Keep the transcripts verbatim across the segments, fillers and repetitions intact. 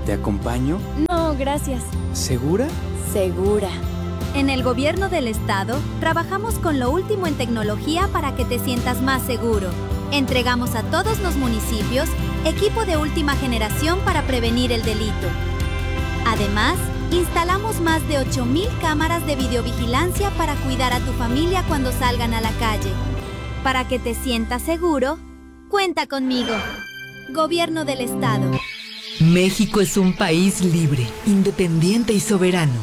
¿Te acompaño? No, gracias. ¿Segura? Segura. En el gobierno del estado, trabajamos con lo último en tecnología para que te sientas más seguro. Entregamos a todos los municipios equipo de última generación para prevenir el delito. Además, instalamos más de ocho mil cámaras de videovigilancia para cuidar a tu familia cuando salgan a la calle. Para que te sientas seguro, cuenta conmigo. Gobierno del estado. México es un país libre, independiente y soberano.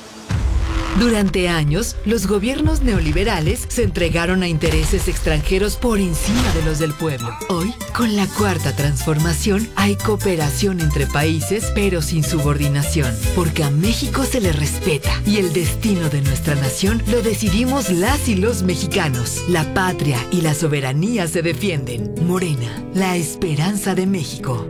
Durante años, los gobiernos neoliberales se entregaron a intereses extranjeros por encima de los del pueblo. Hoy, con la cuarta transformación, hay cooperación entre países, pero sin subordinación, porque a México se le respeta y el destino de nuestra nación lo decidimos las y los mexicanos. La patria y la soberanía se defienden. Morena, la esperanza de México.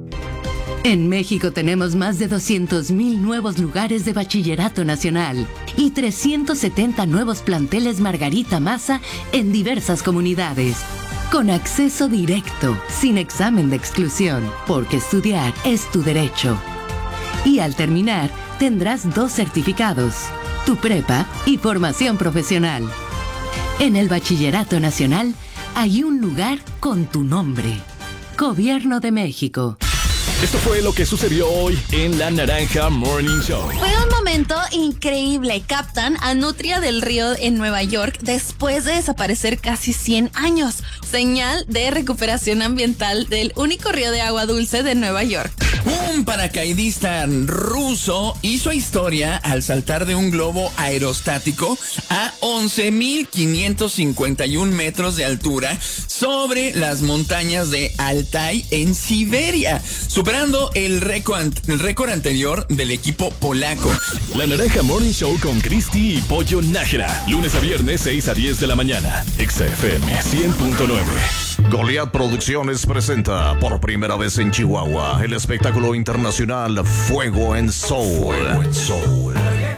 En México tenemos más de doscientos mil nuevos lugares de bachillerato nacional y trescientos setenta nuevos planteles Margarita Maza en diversas comunidades. Con acceso directo, sin examen de exclusión, porque estudiar es tu derecho. Y al terminar, tendrás dos certificados, tu prepa y formación profesional. En el bachillerato nacional hay un lugar con tu nombre. Gobierno de México. Esto fue lo que sucedió hoy en La Naranja Morning Show. Fue un momento increíble. Captan a Nutria del Río en Nueva York después de desaparecer casi cien años. Señal de recuperación ambiental del único río de agua dulce de Nueva York. Un paracaidista ruso hizo historia al saltar de un globo aerostático a once mil quinientos cincuenta y un metros de altura sobre las montañas de Altai en Siberia, superando el récord, el récord anterior del equipo polaco. La Naranja Morning Show con Cristi y Pollo Nájera. Lunes a viernes, seis a diez de la mañana. Exa F M cien punto nueve. Goliath Producciones presenta por primera vez en Chihuahua el espectáculo internacional Fuego en Soul. Fuego en Soul.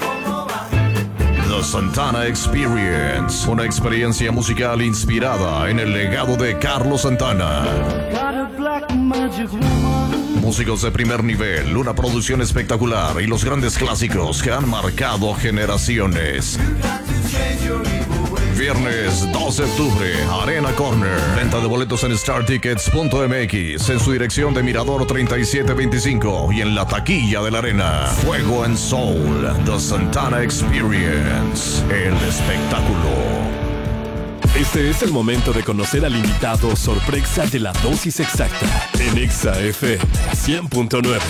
The Santana Experience, una experiencia musical inspirada en el legado de Carlos Santana. Músicos de primer nivel, una producción espectacular y los grandes clásicos que han marcado generaciones. Viernes dos de octubre, Arena Corner. Venta de boletos en star tickets punto m x, en su dirección de Mirador treinta y siete veinticinco y en la taquilla de la Arena. Fuego en Soul, The Santana Experience, el espectáculo. Este es el momento de conocer al invitado sorpresa de la dosis exacta en Exa F M cien punto nueve.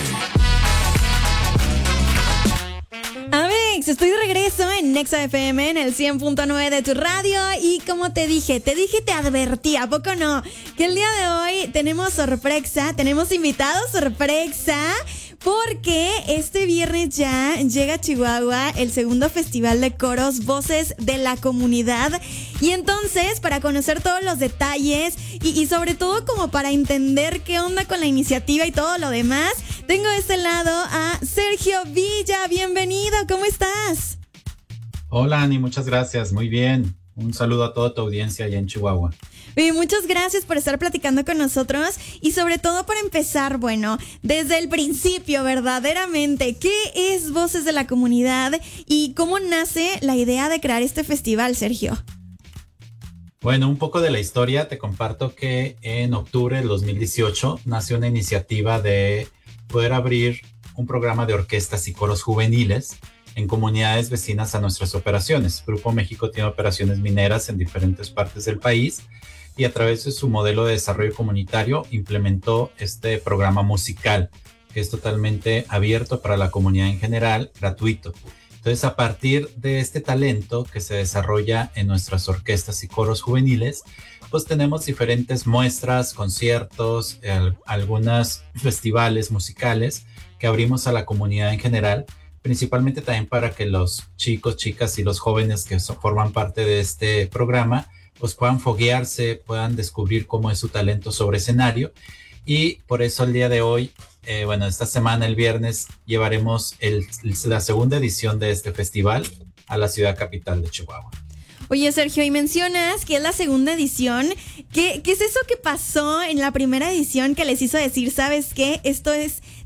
Amex, estoy de regreso en Exa F M en el cien punto nueve de tu radio y como te dije, te dije, te advertí, ¿a poco no? Que el día de hoy tenemos sorpresa, tenemos invitados sorpresa. Porque este viernes ya llega a Chihuahua el segundo festival de coros Voces de la Comunidad. Y entonces, para conocer todos los detalles y, y sobre todo como para entender qué onda con la iniciativa y todo lo demás, tengo de este lado a Sergio Villa. Bienvenido, ¿cómo estás? Hola, Ani, muchas gracias. Muy bien. Un saludo a toda tu audiencia allá en Chihuahua. Y muchas gracias por estar platicando con nosotros y sobre todo para empezar, bueno, desde el principio, verdaderamente, ¿qué es Voces de la Comunidad y cómo nace la idea de crear este festival, Sergio? Bueno, un poco de la historia, te comparto que en octubre del dos mil dieciocho nació una iniciativa de poder abrir un programa de orquestas y coros juveniles en comunidades vecinas a nuestras operaciones. Grupo México tiene operaciones mineras en diferentes partes del país y a través de su modelo de desarrollo comunitario implementó este programa musical que es totalmente abierto para la comunidad en general, gratuito. Entonces, a partir de este talento que se desarrolla en nuestras orquestas y coros juveniles, pues tenemos diferentes muestras, conciertos, eh, algunos festivales musicales que abrimos a la comunidad en general, principalmente también para que los chicos, chicas y los jóvenes que so, forman parte de este programa pues puedan foguearse, puedan descubrir cómo es su talento sobre escenario. Y por eso el día de hoy, eh, bueno, esta semana, el viernes, llevaremos el, la segunda edición de este festival a la ciudad capital de Chihuahua. Oye, Sergio, y mencionas que es la segunda edición. ¿Qué, qué es eso que pasó en la primera edición que les hizo decir, sabes qué? Esto es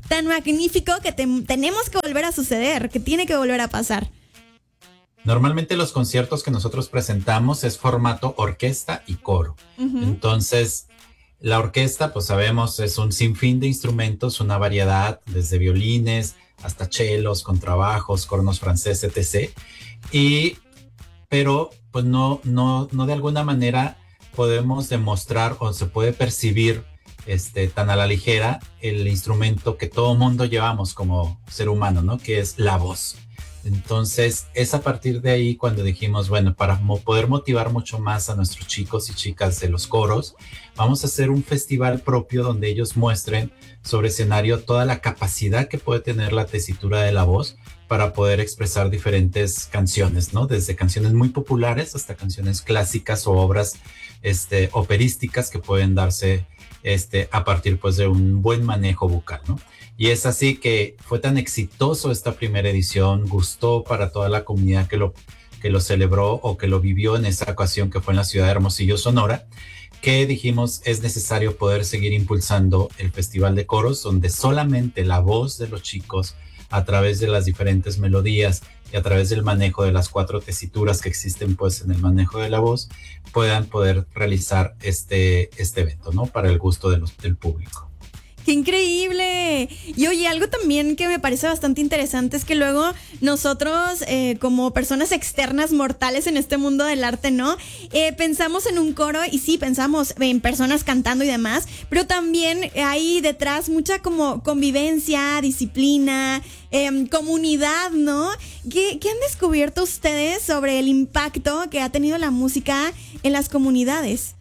tan magnífico que te, tenemos que volver a suceder, que tiene que volver a pasar? Normalmente los conciertos que nosotros presentamos es formato orquesta y coro. Uh-huh. Entonces, la orquesta, pues sabemos, es un sinfín de instrumentos, una variedad, desde violines hasta chelos, contrabajos, cornos franceses, etcétera. Y, pero, pues no, no, no de alguna manera podemos demostrar o se puede percibir este, tan a la ligera el instrumento que todo mundo llevamos como ser humano, ¿no? Que es la voz. Entonces, es a partir de ahí cuando dijimos, bueno, para mo- poder motivar mucho más a nuestros chicos y chicas de los coros, vamos a hacer un festival propio donde ellos muestren sobre escenario toda la capacidad que puede tener la tesitura de la voz para poder expresar diferentes canciones, ¿no? Desde canciones muy populares hasta canciones clásicas o obras este, operísticas que pueden darse este, a partir pues, de un buen manejo vocal, ¿no? Y es así que fue tan exitoso esta primera edición, gustó para toda la comunidad que lo, que lo celebró o que lo vivió en esa ocasión que fue en la ciudad de Hermosillo, Sonora, que dijimos es necesario poder seguir impulsando el Festival de Coros, donde solamente la voz de los chicos, a través de las diferentes melodías y a través del manejo de las cuatro tesituras que existen pues en el manejo de la voz, puedan poder realizar este, este evento, ¿no? Para el gusto de los, del público. ¡Qué increíble! Y oye, algo también que me parece bastante interesante es que luego nosotros, eh, como personas externas mortales en este mundo del arte, ¿no? Eh, pensamos en un coro y sí, pensamos en personas cantando y demás, pero también hay detrás mucha como convivencia, disciplina, eh, comunidad, ¿no? ¿Qué, ¿Qué han descubierto ustedes sobre el impacto que ha tenido la música en las comunidades?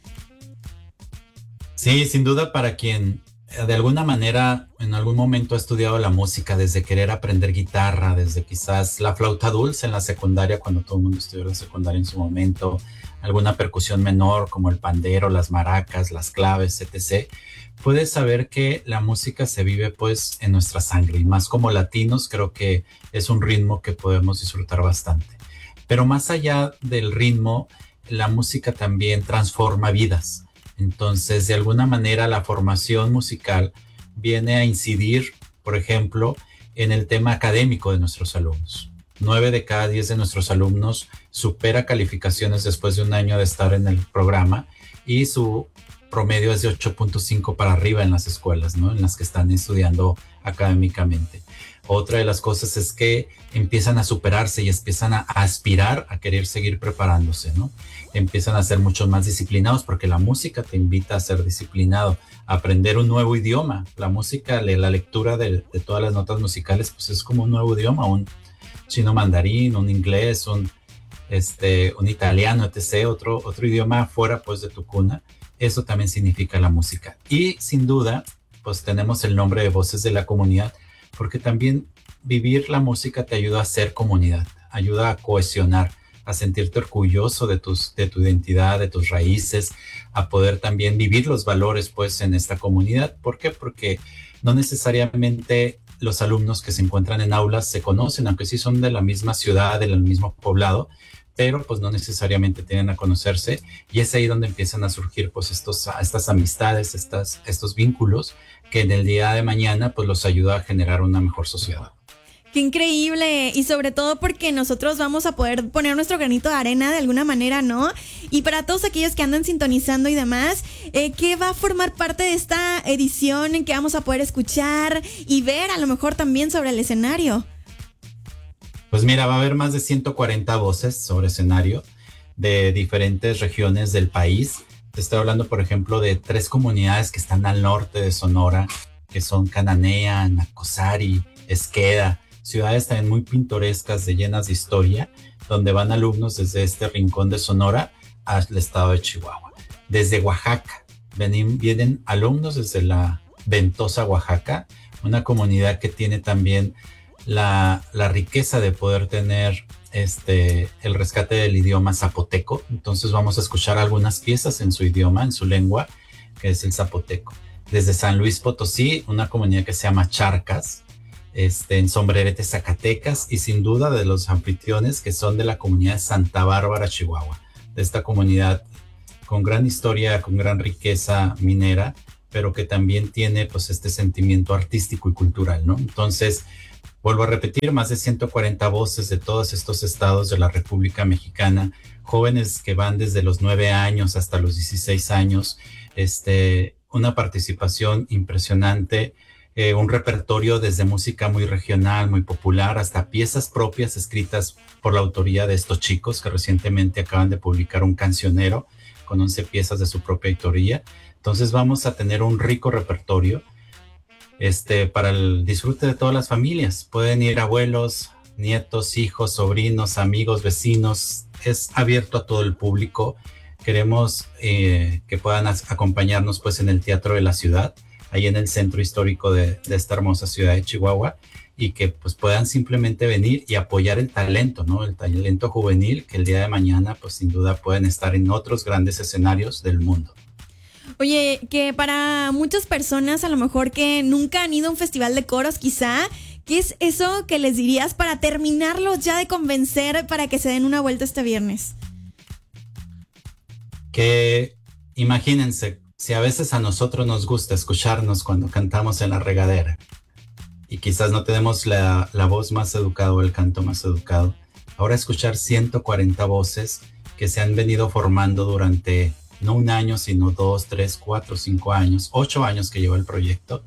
Sí, sin duda para quien de alguna manera en algún momento ha estudiado la música, desde querer aprender guitarra, desde quizás la flauta dulce en la secundaria, cuando todo el mundo estudió la secundaria en su momento, alguna percusión menor como el pandero, las maracas, las claves, etcétera. Puedes saber que la música se vive pues en nuestra sangre, y más como latinos creo que es un ritmo que podemos disfrutar bastante. Pero más allá del ritmo, la música también transforma vidas. Entonces, de alguna manera, la formación musical viene a incidir, por ejemplo, en el tema académico de nuestros alumnos. Nueve de cada diez de nuestros alumnos supera calificaciones después de un año de estar en el programa y su promedio es de ocho punto cinco para arriba en las escuelas, ¿no? En las que están estudiando académicamente. Otra de las cosas es que empiezan a superarse y empiezan a, a aspirar a querer seguir preparándose, ¿no? Empiezan a ser mucho más disciplinados porque la música te invita a ser disciplinado, a aprender un nuevo idioma. La música, la lectura de, de todas las notas musicales, pues es como un nuevo idioma, un chino mandarín, un inglés, un, este, un italiano, etcétera, otro, otro idioma fuera pues de tu cuna. Eso también significa la música. Y sin duda, pues tenemos el nombre de Voces de la Comunidad, porque también vivir la música te ayuda a ser comunidad, ayuda a cohesionar, a sentirte orgulloso de, tus, de tu identidad, de tus raíces, a poder también vivir los valores pues en esta comunidad. ¿Por qué? Porque no necesariamente los alumnos que se encuentran en aulas se conocen, aunque sí son de la misma ciudad, del mismo poblado, pero pues no necesariamente tienen a conocerse, y es ahí donde empiezan a surgir pues estos, estas amistades, estas, estos vínculos que en el día de mañana pues los ayuda a generar una mejor sociedad. ¡Qué increíble! Y sobre todo porque nosotros vamos a poder poner nuestro granito de arena de alguna manera, ¿no? Y para todos aquellos que andan sintonizando y demás, eh, ¿qué va a formar parte de esta edición en que vamos a poder escuchar y ver a lo mejor también sobre el escenario? Pues mira, va a haber más de ciento cuarenta voces sobre escenario de diferentes regiones del país. Te estoy hablando, por ejemplo, de tres comunidades que están al norte de Sonora, que son Cananea, Nacosari, Esqueda, ciudades también muy pintorescas, de llenas de historia, donde van alumnos desde este rincón de Sonora al estado de Chihuahua. Desde Oaxaca, vienen, vienen alumnos desde la ventosa Oaxaca, una comunidad que tiene también la, la riqueza de poder tener este, el rescate del idioma zapoteco. Entonces vamos a escuchar algunas piezas en su idioma, en su lengua, que es el zapoteco. Desde San Luis Potosí, una comunidad que se llama Charcas, este, en Sombrerete, Zacatecas, y sin duda de los anfitriones que son de la comunidad de Santa Bárbara, Chihuahua, de esta comunidad con gran historia, con gran riqueza minera, pero que también tiene pues este sentimiento artístico y cultural, ¿no? Entonces, vuelvo a repetir, más de ciento cuarenta voces de todos estos estados de la República Mexicana, jóvenes que van desde los nueve años hasta los dieciséis años, este, una participación impresionante, eh, un repertorio desde música muy regional, muy popular, hasta piezas propias escritas por la autoría de estos chicos que recientemente acaban de publicar un cancionero con once piezas de su propia autoría. Entonces vamos a tener un rico repertorio este, para el disfrute de todas las familias. Pueden ir abuelos, nietos, hijos, sobrinos, amigos, vecinos. Es abierto a todo el público. Queremos eh, que puedan as- acompañarnos pues en el Teatro de la Ciudad, ahí en el centro histórico de, de esta hermosa ciudad de Chihuahua, y que pues puedan simplemente venir y apoyar el talento, ¿no? El talento juvenil que el día de mañana pues sin duda pueden estar en otros grandes escenarios del mundo. Oye, que para muchas personas a lo mejor que nunca han ido a un festival de coros quizá, ¿qué es eso que les dirías para terminarlos ya de convencer para que se den una vuelta este viernes? Que imagínense, si a veces a nosotros nos gusta escucharnos cuando cantamos en la regadera y quizás no tenemos la, la voz más educada o el canto más educado, ahora escuchar ciento cuarenta voces que se han venido formando durante no un año, sino dos, tres, cuatro, cinco años, ocho años que lleva el proyecto,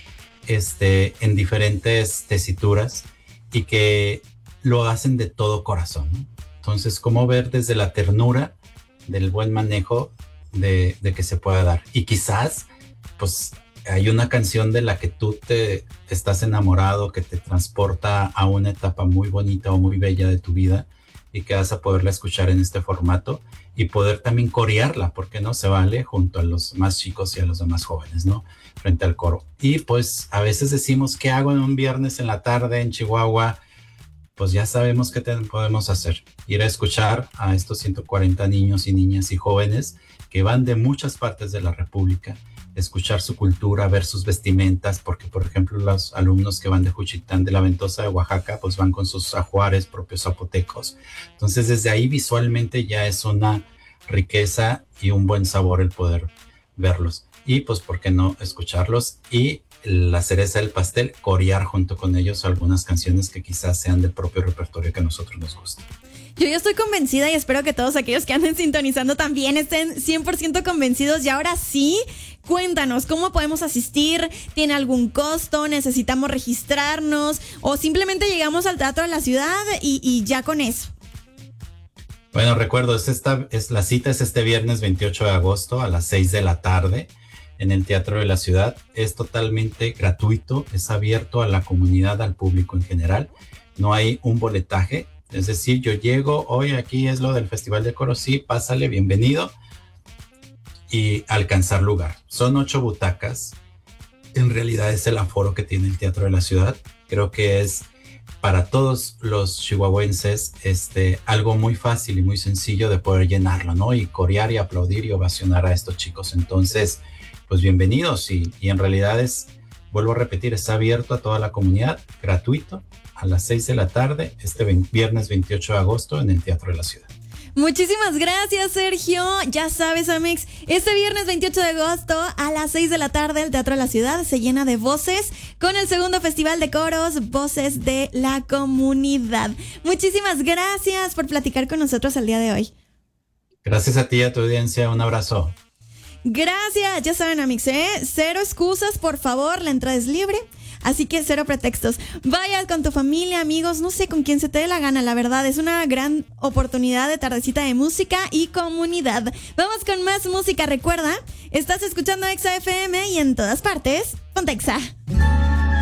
este, en diferentes tesituras y que lo hacen de todo corazón, ¿no? Entonces, ¿cómo ver desde la ternura del buen manejo de, de que se pueda dar? Y quizás, pues, hay una canción de la que tú te estás enamorado, que te transporta a una etapa muy bonita o muy bella de tu vida y que vas a poderla escuchar en este formato y poder también corearla, porque no se vale junto a los más chicos y a los demás jóvenes, ¿no? Frente al coro. Y pues a veces decimos, ¿qué hago en un viernes en la tarde en Chihuahua? Pues ya sabemos qué te podemos hacer. Ir a escuchar a estos ciento cuarenta niños y niñas y jóvenes que van de muchas partes de la República, escuchar su cultura, ver sus vestimentas, porque por ejemplo los alumnos que van de Juchitán de la Ventosa de Oaxaca, pues van con sus ajuares propios zapotecos. Entonces desde ahí visualmente ya es una riqueza y un buen sabor el poder verlos. Y pues por qué no escucharlos y la cereza del pastel, corear junto con ellos algunas canciones que quizás sean del propio repertorio que a nosotros nos gusta. Yo ya estoy convencida y espero que todos aquellos que anden sintonizando también estén cien por ciento convencidos. Y ahora sí, cuéntanos, ¿cómo podemos asistir? ¿Tiene algún costo? ¿Necesitamos registrarnos? ¿O simplemente llegamos al Teatro de la Ciudad y, y ya con eso? Bueno, recuerdo, es esta, es, la cita es este viernes veintiocho de agosto a las seis de la tarde en el Teatro de la Ciudad. Es totalmente gratuito, es abierto a la comunidad, al público en general. No hay un boletaje. Es decir, yo llego, hoy aquí es lo del Festival de Coros, sí, pásale, bienvenido, y alcanzar lugar. Son ocho butacas, en realidad es el aforo que tiene el Teatro de la Ciudad. Creo que es para todos los chihuahuenses este, algo muy fácil y muy sencillo de poder llenarlo, ¿no? Y corear y aplaudir y ovacionar a estos chicos. Entonces, pues bienvenidos y, y en realidad es, vuelvo a repetir, está abierto a toda la comunidad, gratuito, a las seis de la tarde, este viernes veintiocho de agosto en el Teatro de la Ciudad. Muchísimas gracias, Sergio. Ya sabes, Amix, este viernes veintiocho de agosto a las seis de la tarde el Teatro de la Ciudad se llena de voces con el segundo Festival de Coros, Voces de la Comunidad. Muchísimas gracias por platicar con nosotros el día de hoy. Gracias a ti y a tu audiencia. Un abrazo. Gracias. Ya saben, Amix, ¿eh? Cero excusas, por favor. La entrada es libre. Así que cero pretextos. Vaya con tu familia, amigos, no sé, con quien se te dé la gana, la verdad. Es una gran oportunidad de tardecita de música y comunidad. Vamos con más música, recuerda. Estás escuchando Exa F M y en todas partes, ponte Exa.